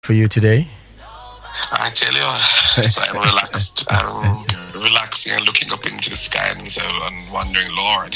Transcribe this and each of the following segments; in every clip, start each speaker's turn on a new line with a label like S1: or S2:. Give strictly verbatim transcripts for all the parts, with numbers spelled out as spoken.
S1: for you today?
S2: I tell you, so I'm relaxed. I'm relaxing and looking up into the sky and so I'm wondering, Lord.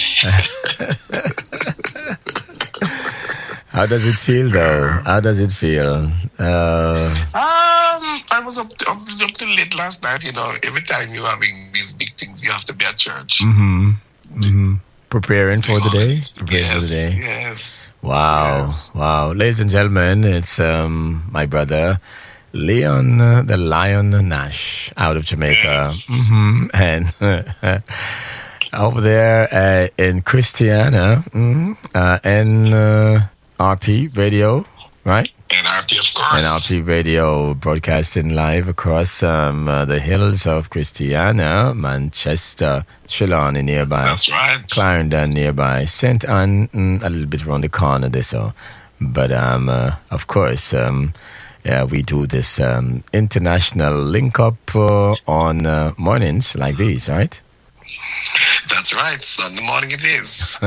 S1: How does it feel, though? How does it feel? Uh,
S2: Um, I was up, up up till late last night. You know, every time you're having these big things, you have to be at church.
S1: mm-hmm, mm-hmm. Preparing for the day? Preparing
S2: yes,
S1: for the day.
S2: yes.
S1: Wow,
S2: Yes.
S1: wow. Ladies and gentlemen, it's um, my brother, Leon uh, the Lion Nash, out of Jamaica.
S2: Yes.
S1: hmm And over there uh, in Christiana, mm, uh, N R P Radio, right?
S2: N R P, of course.
S1: N R P Radio broadcasting live across um, uh, the hills of Christiana, Manchester, Trelawney nearby,
S2: That's right.
S1: Clarendon nearby, Saint Anne mm, a little bit around the corner there. So, but um, uh, of course, um, yeah, we do this um, international link up uh, on uh, mornings like these, right?
S2: That's right. Sunday morning it is.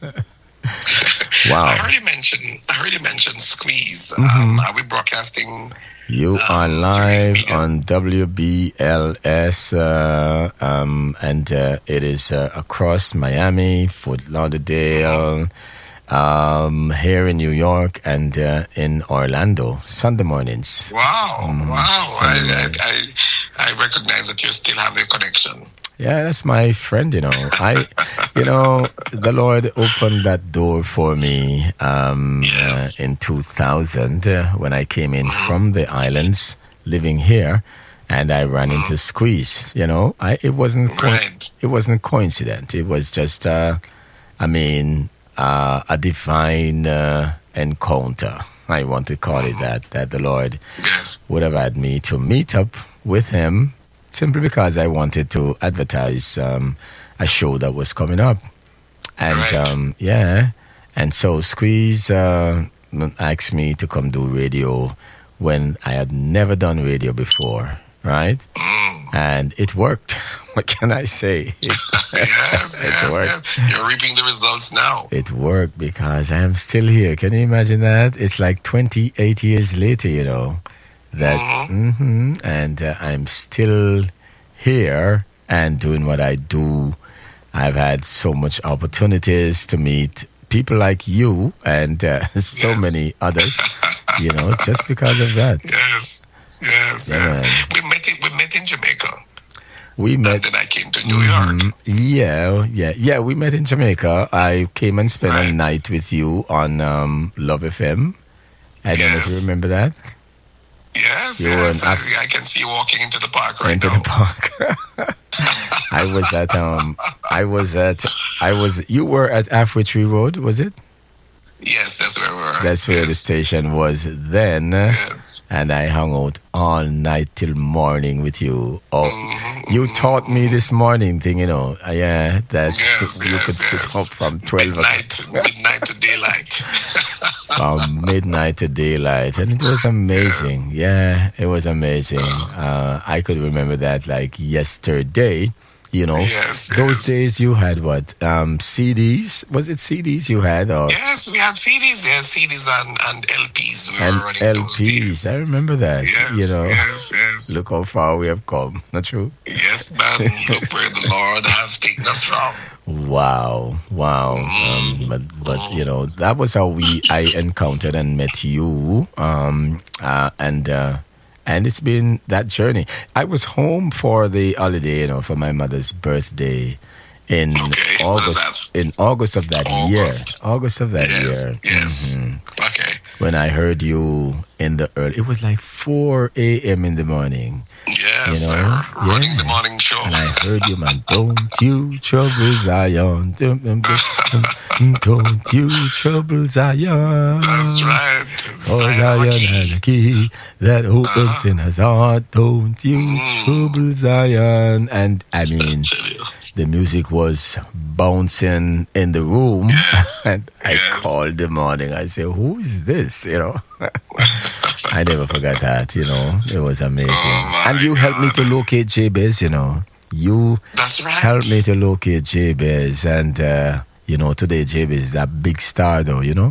S1: Wow.
S2: I heard you mention. I heard you mention Squeeze.
S1: Mm-hmm.
S2: Um, are we broadcasting?
S1: You are
S2: Um,
S1: live
S2: Media.
S1: on W B L S, uh, um, and uh, it is uh, across Miami, Fort Lauderdale, um, here in New York, and uh, in Orlando, Sunday mornings.
S2: Wow!
S1: Mm,
S2: Wow!
S1: Sunday
S2: I, I
S1: morning.
S2: I I recognize that you still have a connection.
S1: Yeah, that's my friend, you know. I, you know, the Lord opened that door for me um,
S2: Yes.
S1: uh, in two thousand uh, when I came in from the islands, living here, and I ran into Squeeze. You know, I it wasn't co-
S2: Right.
S1: it wasn't coincident. It was just, uh, I mean, uh, a divine uh, encounter. I want to call it that. That the Lord
S2: Yes.
S1: would have had me to meet up with him simply because I wanted to advertise um, a show that was coming up. And
S2: Right.
S1: um, yeah, and so Squeeze uh, asked me to come do radio when I had never done radio before, right?
S2: Mm.
S1: And it worked. What can I say? It,
S2: Yes.
S1: it
S2: Yes.
S1: worked.
S2: Yes. You're reaping the results now.
S1: It worked because I am still here. Can you imagine that? It's like twenty-eight years later, you know. That hmm and uh, I'm still here and doing what I do. I've had so much opportunities to meet people like you and uh, so
S2: Yes.
S1: many others, you know, just because of that.
S2: Yes. Yes.
S1: Yeah,
S2: Yes.
S1: man.
S2: We met. In, we met in Jamaica,
S1: We
S2: and
S1: met.
S2: then I came to New York.
S1: Mhm. Yeah, yeah, yeah. We met in Jamaica. I came and spent a
S2: Right.
S1: night with you on um, Love F M. I don't know if you
S2: Yes.
S1: remember that.
S2: Yes.
S1: You were
S2: Yes.
S1: an
S2: I,
S1: Af-
S2: I can see you walking into the park right
S1: Into
S2: now.
S1: the park. I was at um I was at I was you were at Halfway Tree Road, was it?
S2: Yes, that's where we were.
S1: That's where the
S2: yes.
S1: station was then.
S2: Yes.
S1: And I hung out all night till morning with you. Oh,
S2: Mhm.
S1: you taught me this morning thing, you know. uh, yeah, that
S2: Yes,
S1: you
S2: yes,
S1: could sit
S2: yes.
S1: up from twelve o'clock,
S2: Midnight, midnight to daylight.
S1: from midnight to daylight, and it was amazing. Yeah, it was amazing. Uh, I could remember that like yesterday. You know,
S2: Yes,
S1: those
S2: yes.
S1: days you had what um, C Ds? Was it C Ds you had or
S2: Yes, we had C Ds, yes, C Ds and, and L Ps we
S1: and
S2: were running
S1: L
S2: those days.
S1: Ps? I remember that.
S2: Yes,
S1: You know,
S2: yes, yes.
S1: look how far we have come. Not true?
S2: Yes, man, look where the Lord have taken us from.
S1: Wow, wow. Um, but but you know that was how we I encountered and met you. Um, uh, and uh, and it's been that journey. I was home for the holiday, you know, for my mother's birthday in
S2: Okay, what is
S1: August. In August of that
S2: August.
S1: year, August of that
S2: Yes,
S1: year.
S2: yes.
S1: Mhm.
S2: Okay.
S1: When I heard you in the early, it was like four a m in the morning.
S2: Yes,
S1: You know,
S2: sir. Running
S1: yeah.
S2: the morning show.
S1: And I heard you, man. Don't you trouble Zion. Dum, dum, dum, dum. Don't you trouble Zion.
S2: That's right.
S1: Oh,
S2: Zion
S1: Zion
S2: Key.
S1: has a key that opens in his heart. Don't you trouble Zion. And I mean,
S2: Tell you.
S1: the music was bouncing in the room.
S2: Yes,
S1: And I
S2: yes.
S1: called the morning. I said, who is this? You know, I never forgot that, you know. It was amazing.
S2: Oh, my
S1: and you helped me to locate Jabez, you know. You
S2: That's right.
S1: helped me to locate Jabez. And, uh, you know, today Jabez is a big star, though, you know.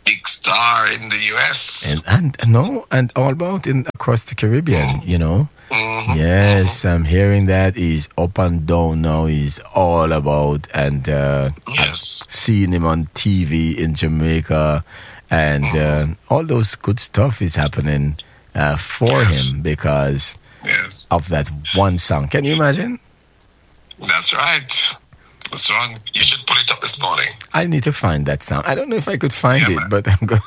S2: big star in the U S.
S1: And and no, and all about in across the Caribbean, you know.
S2: Mhm.
S1: Yes, I'm hearing that he's up and down now. He's all about and uh,
S2: Yes.
S1: seeing him on T V in Jamaica, and uh, all those good stuff is happening uh, for
S2: Yes.
S1: him because
S2: Yes.
S1: of that one song. Can you imagine?
S2: That's right. That's right. You should pull it up this morning.
S1: I need to find that song. I don't know if I could find
S2: Yeah,
S1: it,
S2: man.
S1: but I'm going.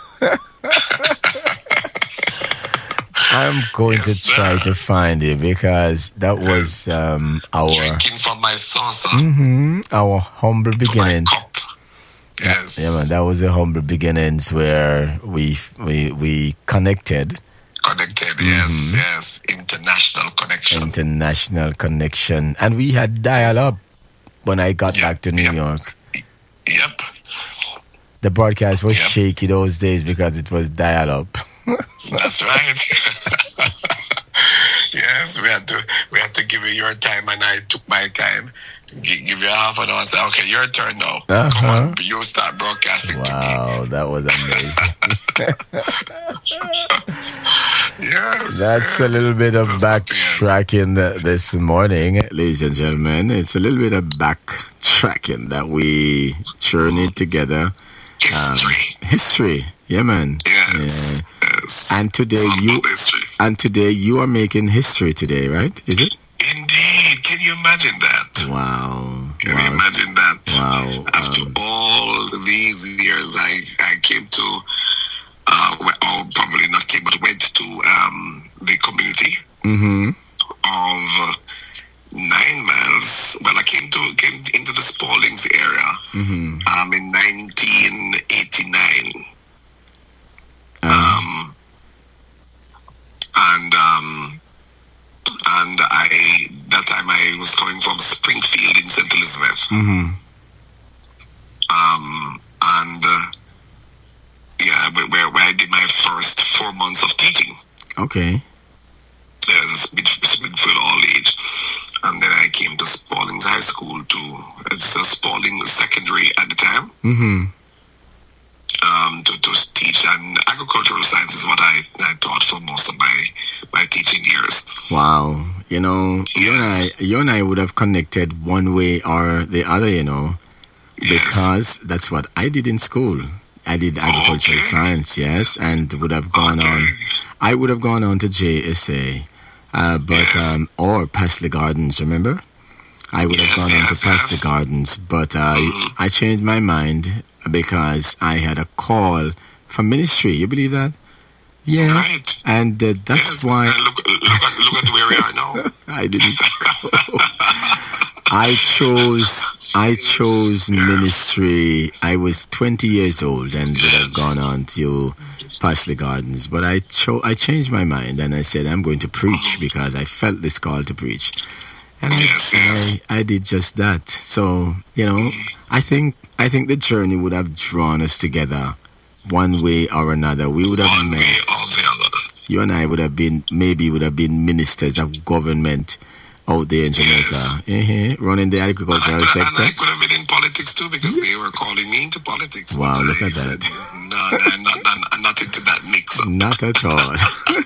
S1: I'm going
S2: Yes,
S1: to try
S2: sir.
S1: to find it because that was
S2: Yes.
S1: um, our
S2: Drinking from my saucer
S1: mhm, our humble
S2: to my
S1: beginnings.
S2: cup. Yes.
S1: Yeah, man, that was the humble beginnings where we we we connected.
S2: Connected. Yes. Yes. International connection.
S1: International connection, and we had dial up when I got
S2: Yep,
S1: back to New
S2: yep.
S1: York.
S2: Yep.
S1: The broadcast was
S2: Yep.
S1: shaky those days because it was dial up.
S2: That's right. Yes, we had to we had to give you your time, and I took my time. Gi- give you half an hour and say, okay, your turn now. Come
S1: Uh-huh.
S2: on, you start broadcasting to me.
S1: Wow, that was amazing.
S2: Yes.
S1: That's a
S2: yes.
S1: little bit of
S2: That's something else.
S1: backtracking th- this morning, ladies and gentlemen. It's a little bit of backtracking that we journeyed together.
S2: History.
S1: History, yeah, man.
S2: Yes. Yes.
S1: And today
S2: It's all
S1: you
S2: about history.
S1: and today you are making history today, right? Is it?
S2: Indeed. Can you imagine that?
S1: Wow.
S2: Can you
S1: Wow.
S2: imagine that?
S1: Wow.
S2: After
S1: Um,
S2: all these years, I, I came to, uh, well, oh, probably not came, but went to um, the community
S1: mm-hmm.
S2: of Nine Miles. Well, I came to came into the Spaldings area
S1: Mm-hmm.
S2: um, in nineteen eighty-nine.
S1: Um,
S2: Um, and um, and I that time I was coming from Springfield in Saint Elizabeth.
S1: mm-hmm.
S2: Um, and uh, yeah, where, where where I did my first four months of teaching.
S1: Okay.
S2: Yeah, it's Springfield all age. And then I came to Spalding's High School to it's a Spalding Secondary at the time.
S1: Mm-hmm.
S2: Um, to, to teach, and agricultural science is what I, I taught for most of my my teaching years.
S1: Wow. You know, you and I
S2: Yes.
S1: you and I would have connected one way or the other, you know.
S2: Yes.
S1: Because that's what I did in school. I did agricultural
S2: Okay.
S1: science, yes, and would have gone
S2: Okay.
S1: on. I would have gone on to J S A, uh, but
S2: Yes.
S1: um, or Paisley Gardens. Remember, I would have
S2: Yes,
S1: gone on to
S2: yes,
S1: Paisley
S2: yes.
S1: Gardens, but uh,
S2: Mhm.
S1: I changed my mind because I had a call from ministry. You believe that? Yeah,
S2: Right.
S1: and uh, that's
S2: Yes.
S1: why
S2: And look, look, at, look at where we are now.
S1: I didn't go. I chose I chose ministry. I was twenty years old and would have gone on to Paisley Gardens, but I cho- I changed my mind and I said I'm going to preach because I felt this call to preach, and I,
S2: Yes,
S1: and
S2: yes.
S1: I, I did just that. So you know, I think I think the journey would have drawn us together, one way or another. We would have
S2: One
S1: met.
S2: way or the other.
S1: You and I would have been, maybe would have been ministers of government out there in Jamaica,
S2: Yes.
S1: uh running the
S2: And I,
S1: agricultural
S2: could, and
S1: sector.
S2: I could have been in politics too because they were calling me into politics.
S1: Wow,
S2: but
S1: look
S2: I
S1: at
S2: said,
S1: that.
S2: No, no, I'm not, I'm, I'm not into that mix up.
S1: Not at all.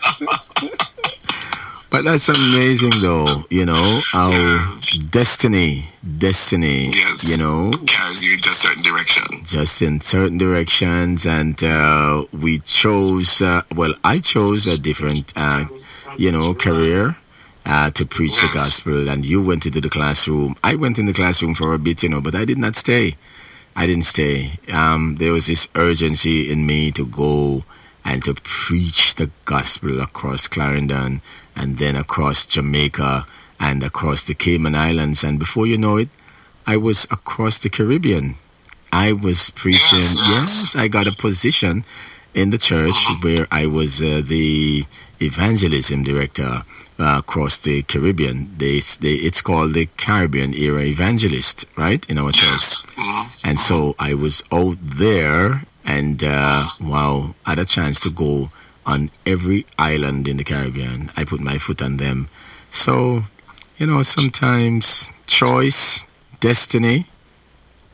S1: But that's amazing, though. You know, our
S2: Yes.
S1: destiny, destiny.
S2: Yes.
S1: You know,
S2: Carries you into a certain direction.
S1: just in certain directions, and uh, we chose. Uh, well, I chose a different, uh, you know, career. Uh, to preach the
S2: Yes.
S1: gospel, and you went into the classroom. I went in the classroom for a bit, you know, but I did not stay. I didn't stay. Um, there was this urgency in me to go and to preach the gospel across Clarendon and then across Jamaica and across the Cayman Islands. And before you know it, I was across the Caribbean. I was preaching.
S2: Yes,
S1: Yes,
S2: yes.
S1: I got a position in the church where I was uh, the evangelism director uh, across the Caribbean. They, they, it's called the Caribbean Era Evangelist, right, in our church.
S2: Yes. Mhm.
S1: And so I was out there and, uh, wow, I had a chance to go on every island in the Caribbean. I put my foot on them. So, you know, sometimes choice, destiny,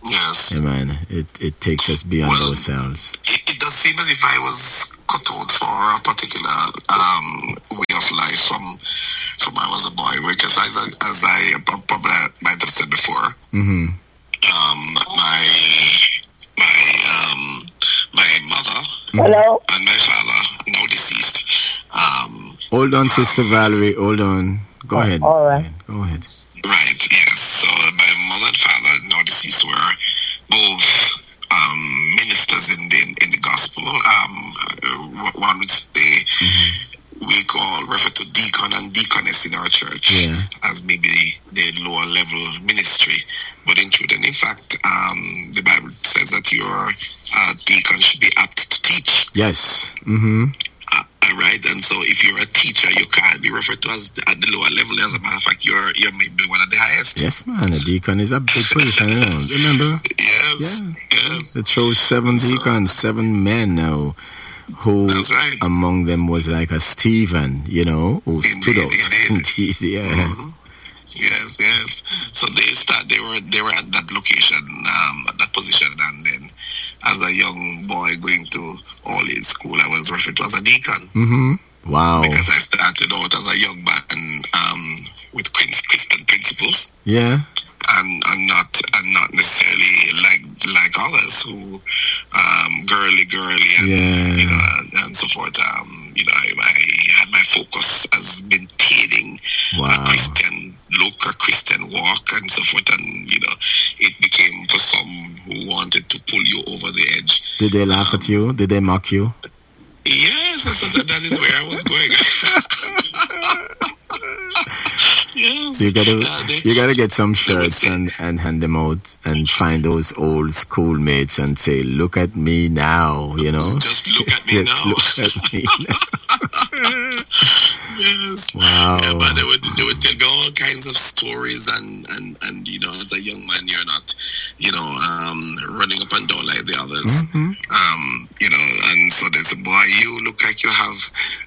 S2: Yes.
S1: Yeah, man. It it takes us beyond
S2: Well,
S1: ourselves.
S2: It, it does seem as if I was cut out for a particular um, way of life from from I was a boy. Because as I, as I probably might have said before,
S1: Mm-hmm.
S2: um, my my um, my mother
S3: Hello?
S2: and my father, now deceased. Um,
S1: Hold on, Sister Valerie. Hold on. Go ahead.
S3: All right.
S1: Go ahead.
S2: right, yes. So my mother and father, now deceased, were both um, ministers in the in the gospel. Um, one would say we call refer to deacon and deaconess in our church
S1: Yeah.
S2: as maybe the lower level ministry. But in truth, and in fact, um, the Bible says that your uh, deacon should be apt to teach.
S1: Yes. Mm-hmm.
S2: Uh, uh, right, and so if you're a teacher, you can't be referred to as at the lower level. As a matter of fact, you're you're maybe one of the highest.
S1: Yes, man. A deacon is a big position, you know. Remember?
S2: Yes,
S1: Yeah.
S2: yes,
S1: It shows seven
S2: So-
S1: deacons, seven men now, who
S2: That's right.
S1: among them was like a Stephen, you know, who stood
S2: Indeed,
S1: out.
S2: indeed.
S1: Indeed, yeah.
S2: Mhm. Yes, yes. So they start. They were they were at that location, um, at that position, and then as a young boy going to all age school, I was referred to as a deacon
S1: Mm-hmm. Wow.
S2: because I started out as a young man um, with Christ- Christian principles.
S1: Yeah.
S2: And, and not and not necessarily like like others who um, girly girly and
S1: Yeah.
S2: you know and, and so forth. Um, you know, I, I had my focus as maintaining
S1: Wow.
S2: a Christian look, a Christian walk, and so forth. And you know, it became for some who wanted to pull you over the edge.
S1: Did they laugh at you? Did they mock you?
S2: Yes, so that, that is where I was going. Yes.
S1: You gotta,
S2: Uh, they-
S1: you gotta get some
S2: they would
S1: shirts
S2: say-
S1: and, and hand them out and find those old schoolmates and say, "Look at me now," you know.
S2: Just look at me
S1: Let's
S2: now.
S1: look at me now.
S2: Yes.
S1: Wow.
S2: Yeah, but they would they would tell me all kinds of stories, and, and, and you know, as a young man, you're not, you know, um, running up and down like the others.
S1: Mhm.
S2: Um, you know, and so they say, "Boy, you look like you have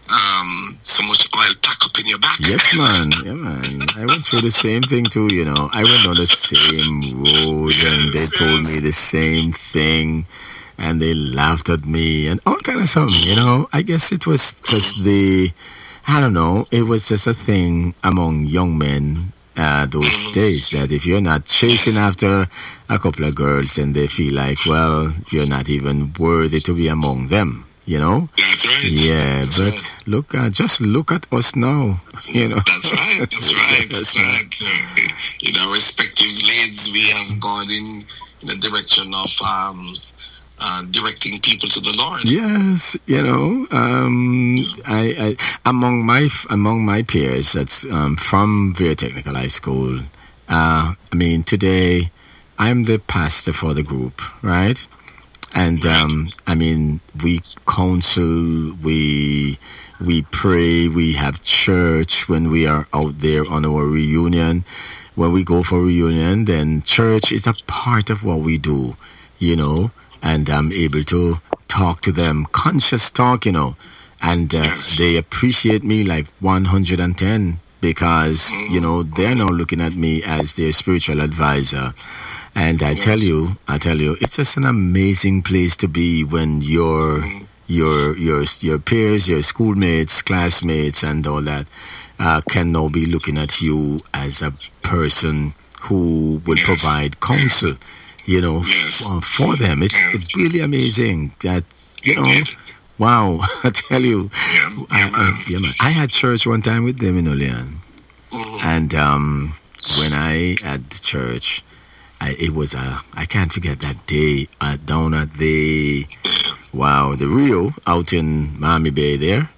S2: um so much oil tuck up in your back."
S1: Yes, man. Yeah, man. I went through the same thing too, you know. I went on the same road and they
S2: Yes,
S1: told
S2: yes.
S1: me the same thing and they laughed at me and all kind of something, you know. I guess it was just the, I don't know, it was just a thing among young men uh, those days that if you're not chasing
S2: Yes.
S1: after a couple of girls, then they feel like, well, you're not even worthy to be among them, you know.
S2: That's right.
S1: Yeah,
S2: That's
S1: but
S2: right.
S1: look, uh, just look at us now, you know.
S2: That's right. That's right.
S1: That's
S2: That's right. Uh, in our respective lanes, we have gone in, in the direction of um, uh, directing people to the Lord.
S1: Yes, you know, um, I, I among my f- among my peers that's um, from Vere Technical High School. Uh, I mean, today I'm the pastor for the group, right? And um, I mean, we counsel, we we pray, we have church when we are out there on our reunion. When we go for reunion, then church is a part of what we do, you know. And I'm able to talk to them, conscious talk, you know. And uh,
S2: Yes.
S1: they appreciate me like one hundred ten because, you know, they're now looking at me as their spiritual advisor. And I tell you, I tell you, it's just an amazing place to be when your your your your peers, your schoolmates, classmates, and all that uh, can now be looking at you as a person who will
S2: Yes.
S1: provide counsel, you know,
S2: Yes.
S1: for, for them. It's
S2: Yes.
S1: it's really amazing that you know.
S2: Indeed.
S1: Wow, I tell you,
S2: Yeah,
S1: I,
S2: yeah,
S1: I,
S2: man.
S1: yeah, man. I had church one time with them in Olean.
S2: Mhm.
S1: And um, when I had the church, I, it was a, I can't forget that day uh, down at the, wow, the Rio out in Miami Bay there.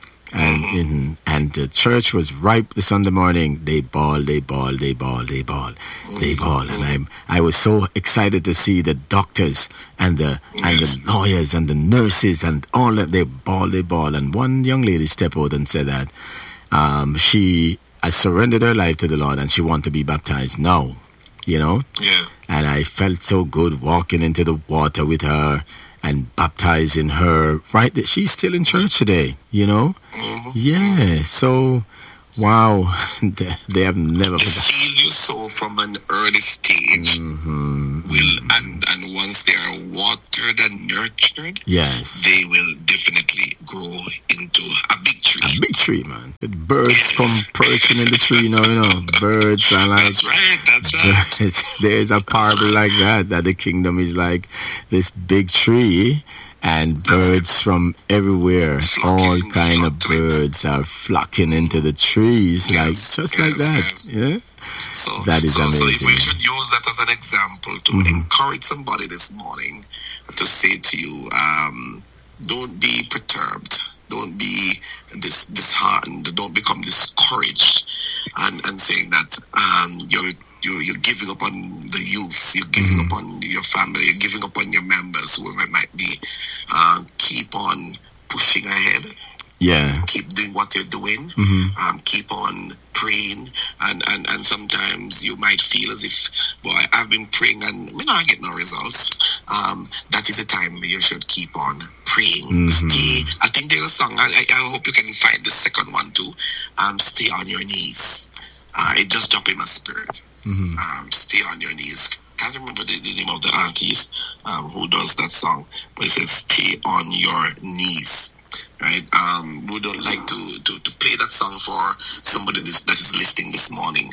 S1: And in, and the church was ripe the Sunday morning. They ball, they ball, they ball, they ball, they ball. And I'm, I was so excited to see the doctors and the and the lawyers and the nurses and all that. They ball, they ball. And one young lady stepped out and said that um, she has surrendered her life to the Lord and she wants to be baptized now, you know.
S2: Yeah.
S1: And I felt so good walking into the water with her and baptizing her. Right, that she's still in church today, you know.
S2: Mhm.
S1: Yeah. So, Wow. they, they have never
S2: The
S1: put that.
S2: seeds you sow from an early stage
S1: Mm-hmm.
S2: will, and, and once they are watered and nurtured,
S1: Yes.
S2: they will definitely grow into a big tree.
S1: A big tree, man. The birds
S2: Yes.
S1: come perching in the tree, you know, you know. Birds are like...
S2: That's right, that's right.
S1: Birds. There's a parable
S2: right.
S1: like that, that the kingdom is like this big tree, and birds from everywhere, all
S2: Flocking,
S1: kind of
S2: flock to it.
S1: birds are flocking into the trees, like
S2: Yes,
S1: just like
S2: yes,
S1: that.
S2: yes.
S1: Yeah.
S2: So,
S1: That is
S2: so, so if
S1: amazing.
S2: we should use that as an example to
S1: Mhm.
S2: encourage somebody this morning to say to you, um, don't be perturbed, don't be dis- disheartened, don't become discouraged, and, and saying that um, you're, you're you're giving up on the youths, you're giving
S1: Mhm.
S2: up on your family, you're giving up on your members, whoever it might be. Uh, keep on pushing ahead.
S1: Yeah.
S2: Keep doing what you're doing.
S1: Mhm.
S2: Um, keep on praying, and, and, and sometimes you might feel as if, boy, I've been praying and we not get no results. Um, that is a time you should keep on praying.
S1: Mhm.
S2: Stay. I think there's a song. I, I I hope you can find the second one too. Um, stay on your knees. Uh, it just dropped in my spirit.
S1: Mhm.
S2: Um, stay on your knees. Can't remember the, the name of the artist um, who does that song, but it says stay on your knees. Right? Um, we don't like to, to, to play that song for somebody this, that is listening this morning.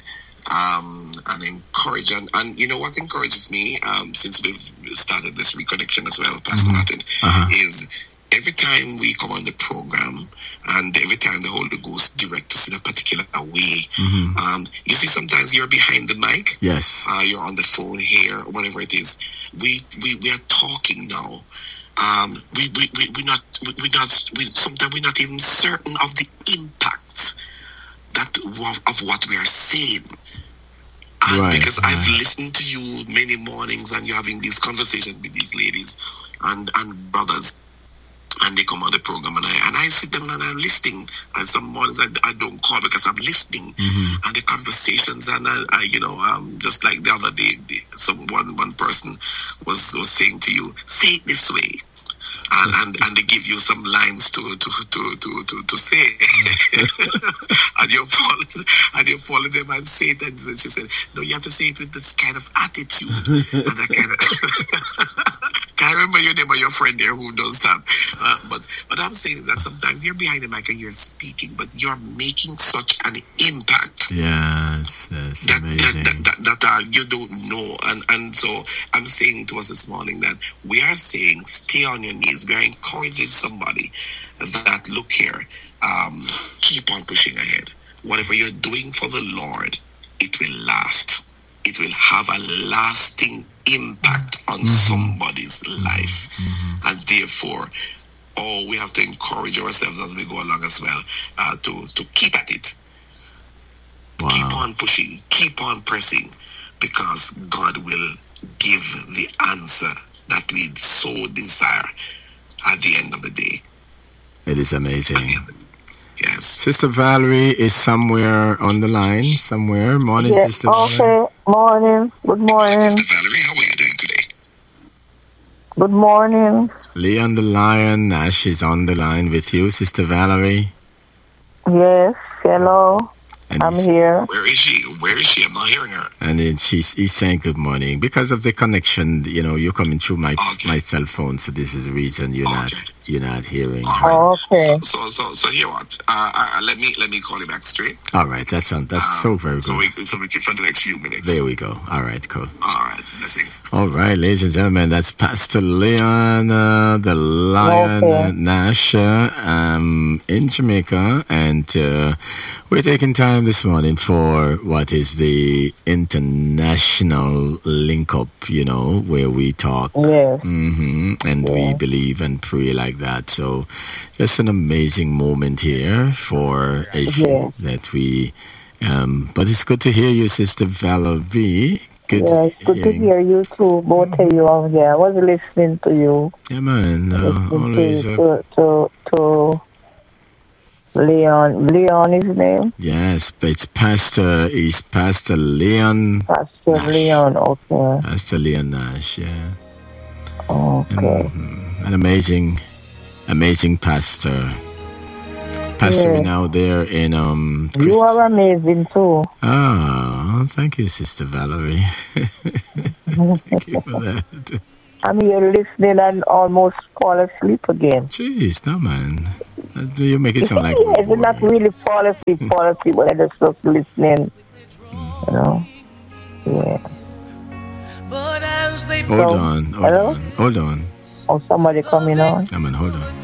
S2: Um, and encourage, and, and you know what encourages me, um, since we've started this reconnection as well, Pastor
S1: Mhm.
S2: Martin,
S1: Uh-huh.
S2: is every time we come on the program and every time the Holy Ghost directs us in a particular way,
S1: Mhm.
S2: um, you see sometimes you're behind the mic,
S1: Yes.
S2: uh, you're on the phone here, whatever it is. We we, we are talking now. Um, we we we we not we, we not we sometimes we're not even certain of the impact that of, of what we are saying. And
S1: Right,
S2: because I've
S1: right.
S2: listened to you many mornings and you're having these conversations with these ladies and, and brothers, and they come on the program and I and I sit down and I'm listening. And some mornings I, I don't call because I'm listening.
S1: Mhm.
S2: And the conversations and I, I you know um just like the other day, the, some one one person was was saying to you, say it this way. And, and and they give you some lines to to to to to, to say, and you follow and you follow them and say it. And she said, "No, you have to say it with this kind of attitude and that kind of." Can't remember your name or your friend there who does that. Uh, but what I'm saying is that sometimes you're behind the mic and you're speaking, but you're making such an impact.
S1: Yes, that's
S2: That,
S1: amazing.
S2: that, that, that, that uh, you don't know. And, and so I'm saying to us this morning that we are saying stay on your knees. We are encouraging somebody that, look here, um, keep on pushing ahead. Whatever you're doing for the Lord, it will last. It will have a lasting impact on
S1: Mhm.
S2: somebody's life.
S1: Mhm.
S2: And therefore, oh, we have to encourage ourselves as we go along as well uh, to, to keep at it. Keep
S1: Wow.
S2: on pushing, keep on pressing, because God will give the answer that we so desire at the end of the day.
S1: It is
S2: At the
S1: amazing.
S2: end. Yes.
S1: Sister Valerie is somewhere on the line, somewhere. Morning,
S3: Yeah,
S1: Sister Valerie.
S3: okay. Morning. Good
S2: Sister
S3: morning.
S2: Valerie, how are you doing today?
S3: Good morning.
S1: Leon the Lion Nash is on the line with you, Sister Valerie.
S3: Yes, hello.
S1: And
S3: I'm
S1: he's,
S3: here.
S2: Where is she? Where is she? I'm not hearing her.
S1: and then she's he's saying good morning. Because of the connection, you know, you're coming through my
S2: Okay.
S1: my cell phone, so this is the reason you're not
S2: Okay.
S1: you're not hearing
S2: All
S1: her.
S2: right.
S3: Okay.
S2: So, so, so, so here what? Uh, uh, let me let me call you back straight.
S1: All right, that's on, that's
S2: Um,
S1: so very
S2: So
S1: good.
S2: we so we can for the next few minutes.
S1: There we go. All right, cool.
S2: All right. Blessings.
S1: All right, ladies and gentlemen, that's Pastor Leon, uh, the Lion
S3: Okay.
S1: uh, Nash, uh, um, in Jamaica, and uh, we're taking time this morning for what is the international link up, you know, where we talk.
S3: Yes.
S1: hmm And we
S3: Yeah.
S1: believe and pray like that. So, just an amazing moment here for Asia
S3: Yeah.
S1: that we. Um, but it's good to hear you, Sister Valerie. Good
S3: Yeah, it's good to
S1: hearing.
S3: hear you too, both of you out there. I was listening to you.
S1: Yeah, man. Uh,
S3: Listening
S1: always.
S3: to,
S1: Uh,
S3: to, to, to Leon. Leon is his name?
S1: yes, but it's Pastor. It's Pastor Leon.
S3: Pastor
S2: Nash.
S3: Leon. Okay.
S1: Pastor Leon Nash. Yeah.
S3: Okay.
S1: Mhm. An amazing, amazing pastor. pastoring
S3: Yeah.
S1: out there in um.
S3: You
S1: Christ-
S3: are amazing too.
S1: Oh, thank you, Sister Valerie. Thank you for that.
S3: I'm here listening and almost fall asleep again.
S1: Jeez, no man. Uh, You make it sound like
S3: Yeah, it's
S1: we're
S3: not
S1: boring.
S3: really fall asleep, fall asleep, but I just was listening. You know? Yeah.
S1: Hold
S3: So,
S1: on, hold
S3: hello?
S1: on, hold on.
S3: Oh, somebody coming on.
S1: I mean, hold on.